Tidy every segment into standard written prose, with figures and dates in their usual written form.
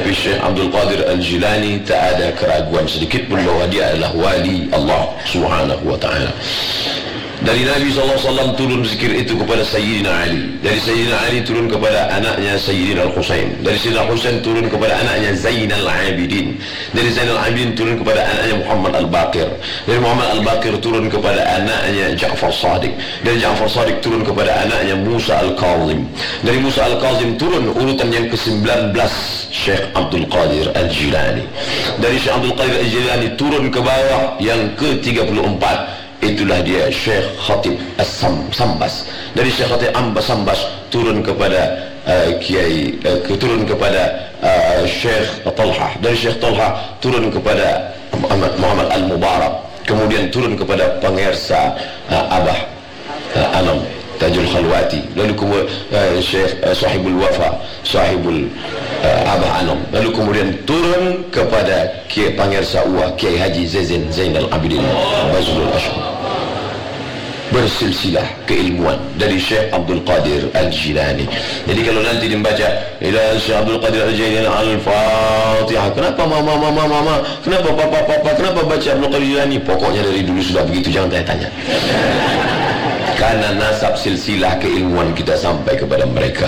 Tapi Syekh Abdul Qadir Al-Jilani tak ada keraguan sedikit pun bahwa dia adalah wali Allah Subhanahu wa ta'ala. Dari Nabi SAW turun zikir itu kepada Sayyidina Ali. Dari Sayyidina Ali turun kepada anaknya Sayyidina Al-Husain. Dari Sayyidina Al-Husain turun kepada anaknya Zainal Abidin. Dari Zainal Abidin turun kepada anaknya Muhammad Al-Baqir. Dari Muhammad Al-Baqir turun kepada anaknya Ja'far Sadiq. Dari Ja'far Sadiq turun kepada anaknya Musa Al-Kazim. Dari Musa Al-Kazim turun urutan yang ke-19 Syekh Abdul Qadir Al-Jilani. Dari Syekh Abdul Qadir Al-Jilani turun ke bawah yang ke-34, itulah dia Syekh Khatib As-Sambas. Dari Syekh Khatib As-Sambas turun kepada turun kepada Syekh Talha. Dari Syekh Talha turun kepada Muhammad Al-Mubarak. Kemudian turun kepada pengersa Abah Anam Tajul Khalwati. Lalu kemudian Syekh Sahibul Wafa, Sahibul Abah Anam. Lalu kemudian turun kepada pengersa Uwa Kiai Haji Zainal Abidin Bazlul Asham. Bersilsilah keilmuan dari Syekh Abdul Qadir Al-Jilani. Jadi kalau nanti dibaca ila Syekh Abdul Qadir Al-Jilani Al-Fatihah, kenapa mama, kenapa papa, kenapa baca Abdul Qadir Al-Jilani? Pokoknya dari dulu sudah begitu, jangan tanya-tanya. Karena nasab silsilah keilmuan kita sampai kepada mereka.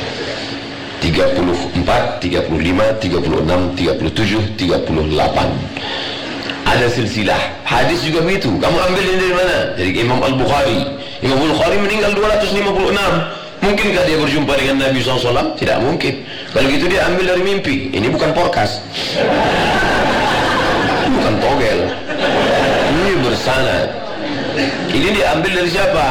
34, 35, 36, 37, 38. Ada silsilah. Hadis juga begitu. Kamu ambil ini dari mana? Dari Imam Al-Bukhari. Imam Al-Bukhari meninggal 256. Mungkinkah dia berjumpa dengan Nabi SAW? Tidak mungkin. Kalau gitu dia ambil dari mimpi. Ini bukan podcast, bukan togel. Ini bersanad. Ini diambil dari siapa?